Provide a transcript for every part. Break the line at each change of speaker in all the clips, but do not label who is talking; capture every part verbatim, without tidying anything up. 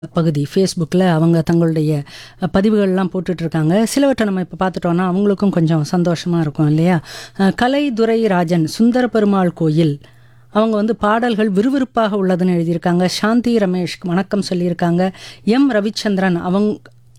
பகுதி ஃபேஸ்புக்கில் அவங்க தங்களுடைய அ, பதிவுகள்லாம் போட்டுட்ருக்காங்க. சிலவற்றை நம்ம இப்போ பார்த்துட்டோன்னா அவங்களுக்கும் கொஞ்சம் சந்தோஷமாக இருக்கும் இல்லையா? அ, கலைதுரை ராஜன் சுந்தர பெருமாள் கோயில் அவங்க வந்து பாடல்கள் விறுவிறுப்பாக உள்ளதுன்னு எழுதியிருக்காங்க. சாந்தி ரமேஷ் வணக்கம் சொல்லியிருக்காங்க. எம் ரவிச்சந்திரன் அவங்க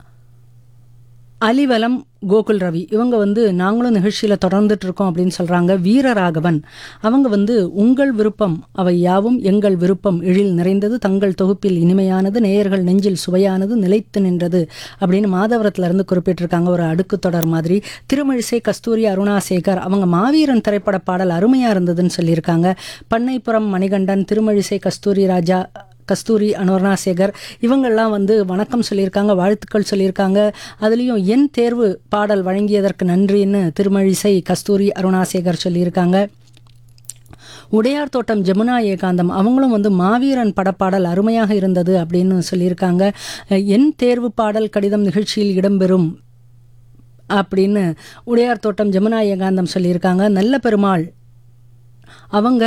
அலிவலம் கோகுல் ரவி இவங்க வந்து நாங்களும் நிகழ்ச்சியில் தொடர்ந்துட்டு இருக்கோம் அப்படின்னு சொல்கிறாங்க. வீரராகவன் அவங்க வந்து உங்கள் விருப்பம் அவை யாவும் எங்கள் விருப்பம் எழில் நிறைந்தது தங்கள் தொகுப்பில் இனிமையானது நேயர்கள் நெஞ்சில் சுவையானது நிலைத்து நின்றது அப்படின்னு மாதவரத்துல இருந்து குறிப்பிட்டிருக்காங்க. ஒரு அடுக்கு தொடர் மாதிரி. திருமழிசை கஸ்தூரி அருணாசேகர் அவங்க மாவீரன் திரைப்பட பாடல் அருமையாக இருந்ததுன்னு சொல்லியிருக்காங்க. பண்ணைப்புறம் மணிகண்டன் திருமழிசை கஸ்தூரி ராஜா கஸ்தூரி அருணாசேகர் இவங்கெல்லாம் வந்து வணக்கம் சொல்லியிருக்காங்க, வாழ்த்துக்கள் சொல்லியிருக்காங்க. அதுலேயும் என் தேர்வு பாடல் வழங்கியதற்கு நன்றின்னு திருமழிசை கஸ்தூரி அருணாசேகர் சொல்லியிருக்காங்க. உடையார் தோட்டம் ஜமுனா ஏகாந்தம் அவங்களும் வந்து மாவீரன் படப்பாடல் அருமையாக இருந்தது அப்படின்னு சொல்லியிருக்காங்க. என் தேர்வு பாடல் கடிதம் நிகழ்ச்சியில் இடம்பெறும் அப்படின்னு உடையார் தோட்டம் ஜமுனா ஏகாந்தம் சொல்லியிருக்காங்க. நல்ல பெருமாள் அவங்க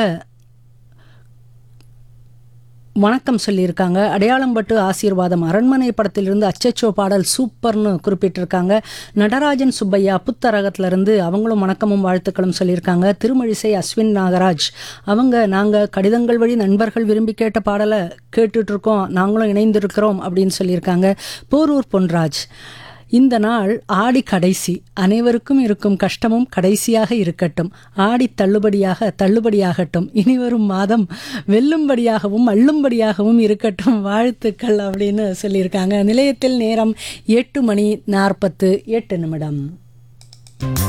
வணக்கம் சொல்லியிருக்காங்க. அடையாளம்பட்டு ஆசீர்வாதம் அரண்மனை படத்திலிருந்து அச்சச்சோ பாடல் சூப்பர்னு குறிப்பிட்டிருக்காங்க. நடராஜன் சுப்பையா புத்தரகத்திலிருந்து அவங்களும் வணக்கமும் வாழ்த்துக்களும் சொல்லியிருக்காங்க. திருமழிசை அஸ்வின் நாகராஜ் அவங்க நாங்கள் கடிதங்கள் வழி நண்பர்கள் விரும்பி கேட்ட பாடலை கேட்டுட்ருக்கோம், நாங்களும் இணைந்திருக்கிறோம் அப்படின்னு சொல்லியிருக்காங்க. போரூர் பொன்ராஜ் இந்த நாள் ஆடி கடைசி அனைவருக்கும் இருக்கும் கஷ்டமும் கடைசியாக இருக்கட்டும், ஆடி தள்ளுபடியாக தள்ளுபடியாகட்டும், இனிவரும் மாதம் வெல்லும்படியாகவும் அள்ளும்படியாகவும் இருக்கட்டும், வாழ்த்துக்கள் அப்படின்னு சொல்லியிருக்காங்க. நிலையத்தில் நேரம் எட்டு மணி நாற்பத்து எட்டு நிமிடம்.